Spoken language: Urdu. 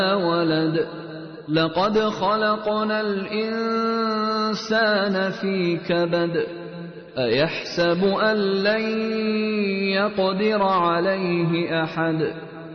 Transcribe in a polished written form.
ولد لقد خلقنا الإنسان في كبد أيحسب أن لن يقدر عليه أحد